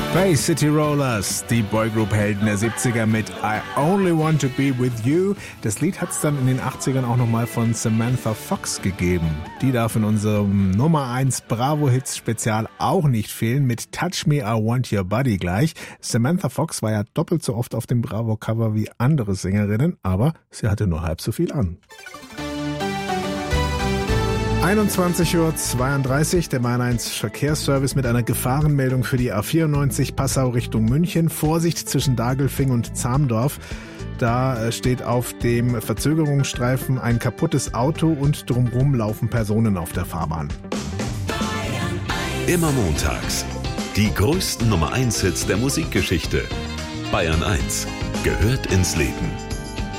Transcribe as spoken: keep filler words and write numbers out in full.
Bay City Rollers, die Boygroup-Helden der siebziger mit I Only Want to Be With You. Das Lied hat es dann in den achtzigern auch nochmal von Samantha Fox gegeben. Die darf in unserem Nummer eins Bravo-Hits-Spezial auch nicht fehlen mit Touch Me, I Want Your Body gleich. Samantha Fox war ja doppelt so oft auf dem Bravo-Cover wie andere Sängerinnen, aber sie hatte nur halb so viel an. einundzwanzig Uhr zweiunddreißig, der Bayern eins Verkehrsservice mit einer Gefahrenmeldung für die A vierundneunzig Passau Richtung München. Vorsicht zwischen Dagelfing und Zamdorf. Da steht auf dem Verzögerungsstreifen ein kaputtes Auto und drumherum laufen Personen auf der Fahrbahn. Immer montags. Die größten Nummer eins Hits der Musikgeschichte. Bayern eins gehört ins Leben.